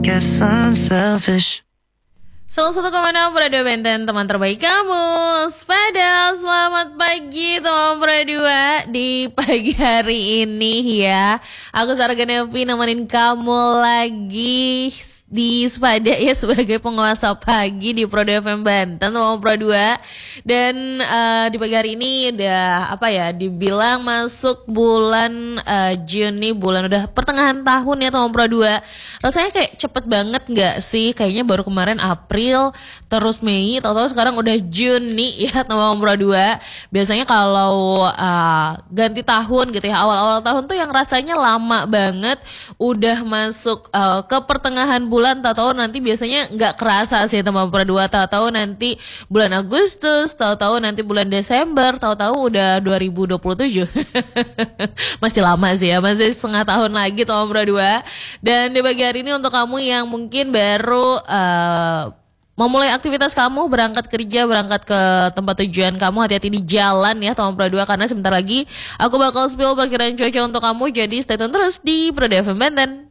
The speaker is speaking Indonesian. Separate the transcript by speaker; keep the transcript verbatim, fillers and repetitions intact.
Speaker 1: Guess I'm selfish.
Speaker 2: seratus satu koma enam Radio Benten, teman terbaik kamu. Sepada selamat pagi teman berdua di pagi hari ini ya. Aku Sarah Ganevi nemenin kamu lagi di Sepada ya sebagai penguasa pagi di Pro F M Banten teman Pro dua. Dan uh, di pagi hari ini udah apa ya dibilang masuk bulan uh, Juni, bulan udah pertengahan tahun ya teman Pro dua. Rasanya kayak cepet banget gak sih? Kayaknya baru kemarin April, terus Mei, tahu-tahu sekarang udah Juni ya teman Pro dua. Biasanya kalau uh, ganti tahun gitu ya, awal-awal tahun tuh yang rasanya lama banget. Udah masuk uh, ke pertengahan bulan, tahu-tahu nanti biasanya gak kerasa sih teman Pro dua. Tahu-tahu nanti bulan Agustus, tahu-tahu nanti bulan Desember, tahu-tahu udah dua ribu dua puluh tujuh. Masih lama sih ya, masih setengah tahun lagi teman Pro dua. Dan di bagian hari ini untuk kamu yang mungkin baru uh, memulai aktivitas kamu, berangkat kerja, berangkat ke tempat tujuan kamu, hati-hati di jalan ya teman Pro dua, karena sebentar lagi aku bakal spill perkiraan cuaca untuk kamu, jadi stay tune terus di Pro F M Banten.